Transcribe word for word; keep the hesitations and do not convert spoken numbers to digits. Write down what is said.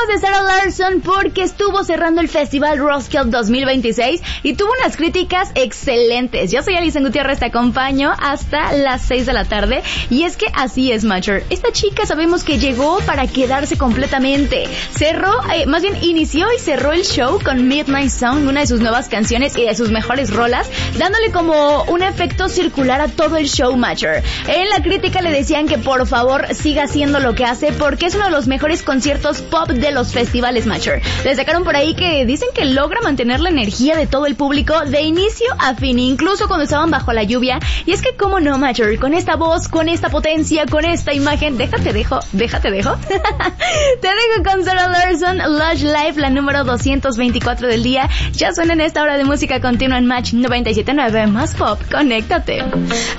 hablamos de Sarah Larsson porque estuvo cerrando el Festival Roskilde dos mil veintiséis y tuvo unas críticas excelentes. Yo soy Alison Gutiérrez, te acompaño hasta las seis de la tarde. Y es que así es, Matcher. Esta chica sabemos que llegó para quedarse completamente. Cerró, eh, más bien inició y cerró el show con Midnight Song, una de sus nuevas canciones y de sus mejores rolas, dándole como un efecto circular a todo el show, Matcher. En la crítica le decían que por favor siga haciendo lo que hace porque es uno de los mejores conciertos pop de los festivales, Matcher. Le sacaron por ahí que dicen que logra mantener la energía de todo el público de inicio a fin, incluso cuando estaban bajo la lluvia. Y es que cómo no, Matcher, con esta voz, con esta potencia, con esta imagen, déjate dejo, déjate dejo. Te dejo con Sarah Larsson, Lush Life, la número doscientos veinticuatro del día. Ya suena en esta hora de música continua en Match noventa y siete punto nueve, más pop, conéctate.